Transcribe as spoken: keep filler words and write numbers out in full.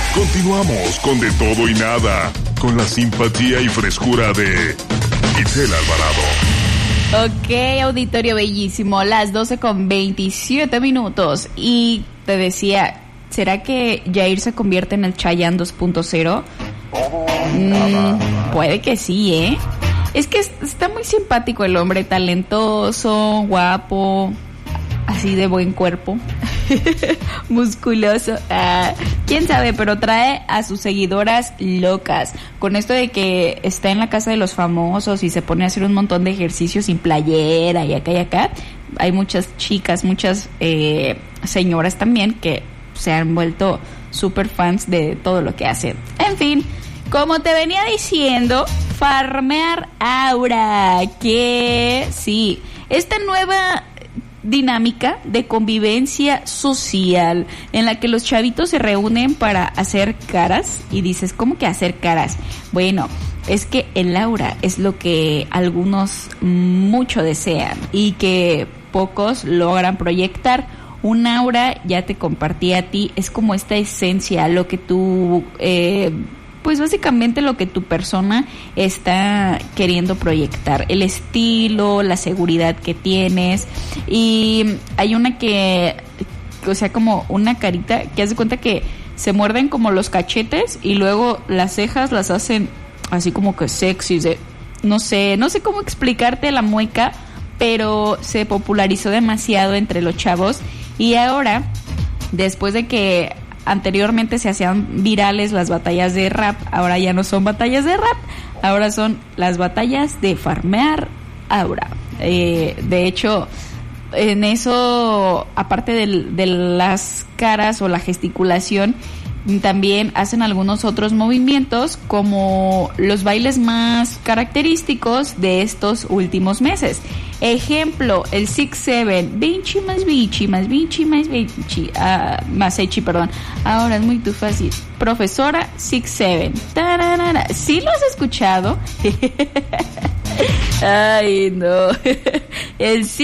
Continuamos con De Todo y Nada, con la simpatía y frescura de Itzel Alvarado. Ok, auditorio bellísimo, las doce con veintisiete minutos. Y te decía, ¿será que Jair se convierte en el Chayanne dos punto cero? Mm, puede que sí, ¿eh? Es que está muy simpático el hombre, talentoso, guapo, así de buen cuerpo, musculoso. Ah, quién sabe, pero trae a sus seguidoras locas con esto de que está en la casa de los famosos y se pone a hacer un montón de ejercicios sin playera y acá y acá. Hay muchas chicas, muchas eh, señoras también que se han vuelto super fans de todo lo que hacen. En fin, como te venía diciendo, farmear aura, que sí, esta nueva dinámica de convivencia social en la que los chavitos se reúnen para hacer caras. Y dices, ¿cómo que hacer caras? Bueno, es que el aura es lo que algunos mucho desean y que pocos logran proyectar. Un aura, ya te compartí a ti, es como esta esencia, lo que tú... Eh, pues básicamente lo que tu persona está queriendo proyectar, el estilo, la seguridad que tienes. Y hay una que, o sea, como una carita que haz de cuenta que se muerden como los cachetes y luego las cejas las hacen así como que sexy, de, no sé, no sé cómo explicarte la mueca, pero se popularizó demasiado entre los chavos. Y ahora, después de que anteriormente se hacían virales las batallas de rap, ahora ya no son batallas de rap, ahora son las batallas de farmear aura. Eh, de hecho, en eso, aparte de, de las caras o la gesticulación, también hacen algunos otros movimientos como los bailes más característicos de estos últimos meses. Ejemplo, el six seven, Vinci más Vinci más Vinci más Vinci, uh, más Echi, perdón. Ahora es muy tu fácil. Profesora six seven. Tararara. ¿Sí lo has escuchado? Ay, no. El